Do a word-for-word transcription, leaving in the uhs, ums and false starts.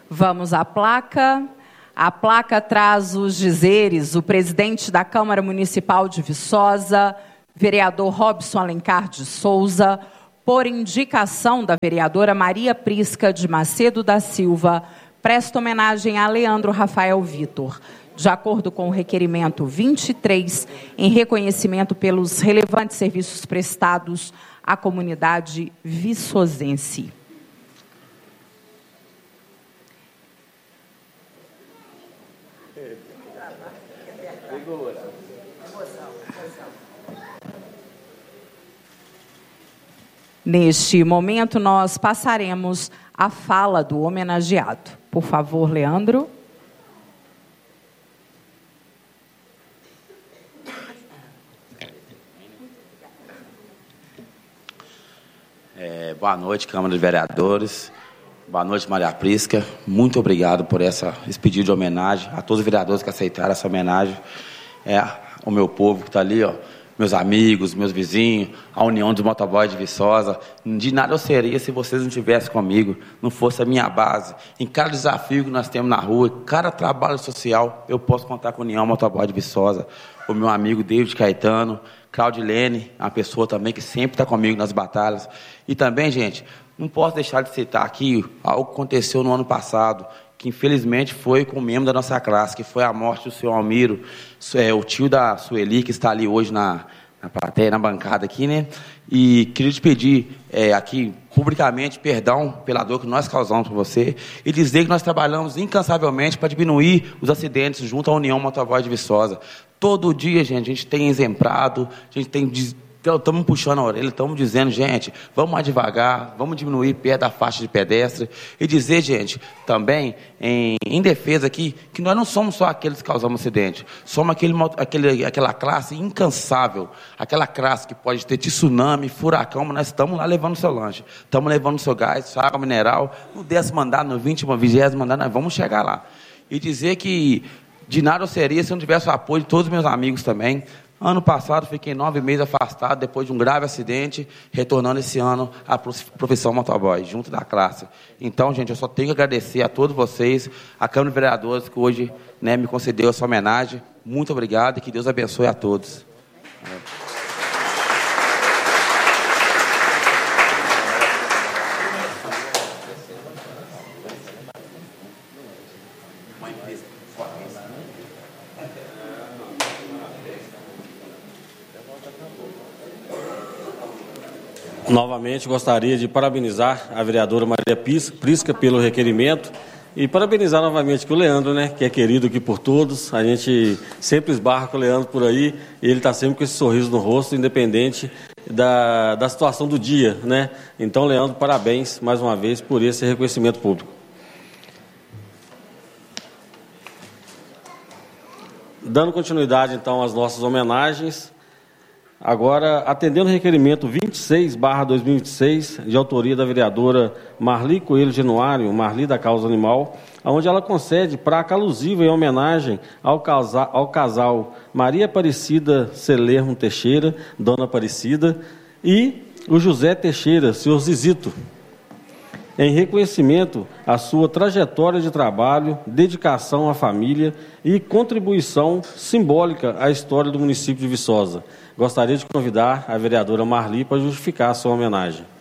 Vamos à placa. A placa traz os dizeres: o presidente da Câmara Municipal de Viçosa, vereador Robson Alencar de Souza, por indicação da vereadora Maria Prisca de Macedo da Silva, presta homenagem a Leandro Rafael Vitor, de acordo com o requerimento vinte e três, em reconhecimento pelos relevantes serviços prestados à comunidade viçosense. Neste momento, nós passaremos a fala do homenageado. Por favor, Leandro. É, boa noite, Câmara de Vereadores. Boa noite, Maria Prisca. Muito obrigado por essa, esse pedido de homenagem. A todos os vereadores que aceitaram essa homenagem. É, o meu povo que está ali, ó. Meus amigos, meus vizinhos, a União dos Motoboys de Viçosa. De nada eu seria se vocês não estivessem comigo, não fosse a minha base. Em cada desafio que nós temos na rua, cada trabalho social, eu posso contar com a União Motoboy de Viçosa. O meu amigo David Caetano, Claudilene, uma pessoa também que sempre está comigo nas batalhas. E também, gente, não posso deixar de citar aqui algo que aconteceu no ano passado, que infelizmente foi com um membro da nossa classe, que foi a morte do senhor Almiro, é, o tio da Sueli, que está ali hoje na, na plateia, na bancada aqui, né? E queria te pedir é, aqui, publicamente, perdão pela dor que nós causamos para você, e dizer que nós trabalhamos incansavelmente para diminuir os acidentes junto à União Motoboy de Viçosa. Todo dia, gente, a gente tem exemprado, a gente tem... Estamos puxando a orelha, estamos dizendo, gente, vamos mais devagar, vamos diminuir perto da faixa de pedestre. E dizer, gente, também, em, em defesa aqui, que nós não somos só aqueles que causamos acidente. Somos aquele, aquele, aquela classe incansável, aquela classe que pode ter tsunami, furacão, mas nós estamos lá levando o seu lanche. Estamos levando o seu gás, sua água mineral, no décimo andar, no vigésimo, vigésimo andar, nós vamos chegar lá. E dizer que de nada eu seria se eu não tivesse o apoio de todos os meus amigos também. Ano passado, fiquei nove meses afastado depois de um grave acidente, retornando esse ano à profissão motoboy, junto da classe. Então, gente, eu só tenho que agradecer a todos vocês, a Câmara de Vereadores, que hoje, né, me concedeu essa homenagem. Muito obrigado e que Deus abençoe a todos. Novamente, gostaria de parabenizar a vereadora Maria Prisca pelo requerimento e parabenizar novamente que o Leandro, né, que é querido aqui por todos. A gente sempre esbarra com o Leandro por aí e ele está sempre com esse sorriso no rosto, independente da, da situação do dia, né? Então, Leandro, parabéns mais uma vez por esse reconhecimento público. Dando continuidade, então, às nossas homenagens. Agora, atendendo o requerimento vinte e seis barra dois mil e vinte e seis, de autoria da vereadora Marli Coelho Genuário, Marli da Causa Animal, onde ela concede placa alusiva em homenagem ao casal, ao casal Maria Aparecida Celermo Teixeira, Dona Aparecida, e o José Teixeira, senhor Zizito, em reconhecimento à sua trajetória de trabalho, dedicação à família e contribuição simbólica à história do município de Viçosa. Gostaria de convidar a vereadora Marli para justificar a sua homenagem.